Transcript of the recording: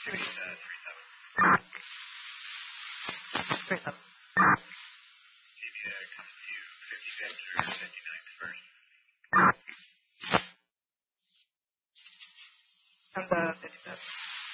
37. CBA comes to you 55th or 59th first. And the 57.